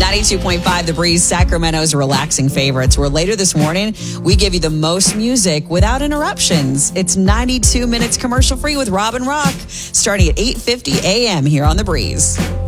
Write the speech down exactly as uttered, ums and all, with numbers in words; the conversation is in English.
ninety-two point five The Breeze, Sacramento's relaxing favorites, where later this morning, we give you the most music without interruptions. It's ninety-two minutes commercial free with Rob and Rock, starting at eight fifty a.m. here on The Breeze.